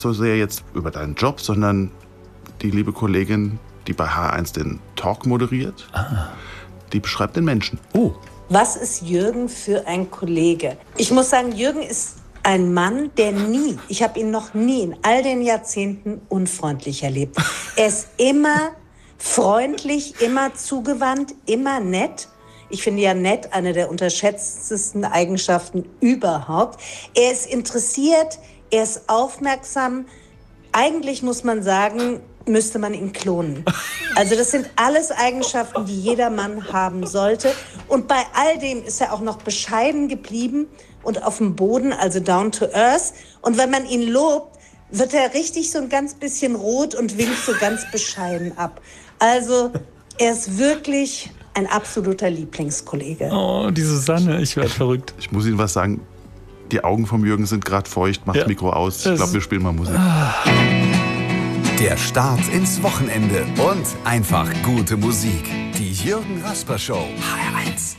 so sehr jetzt über deinen Job, sondern die liebe Kollegin, die bei H1 den Talk moderiert, die beschreibt den Menschen. Oh. Was ist Jürgen für ein Kollege? Ich muss sagen, Jürgen ist ein Mann, der ich habe ihn noch nie in all den Jahrzehnten unfreundlich erlebt. Er ist immer freundlich, immer zugewandt, immer nett. Ich finde ja nett eine der unterschätztesten Eigenschaften überhaupt. Er ist interessiert, er ist aufmerksam. Eigentlich muss man sagen, müsste man ihn klonen. Also das sind alles Eigenschaften, die jeder Mann haben sollte. Und bei all dem ist er auch noch bescheiden geblieben und auf dem Boden, also down to earth. Und wenn man ihn lobt, wird er richtig so ein ganz bisschen rot und winkt so ganz bescheiden ab. Also er ist wirklich ein absoluter Lieblingskollege. Oh, die Susanne, ich werde verrückt. Ich muss Ihnen was sagen, die Augen vom Jürgen sind gerade feucht, macht das Mikro aus. Ich glaube, wir spielen mal Musik. Der Start ins Wochenende und einfach gute Musik. Die Jürgen Rasper Show. HR1.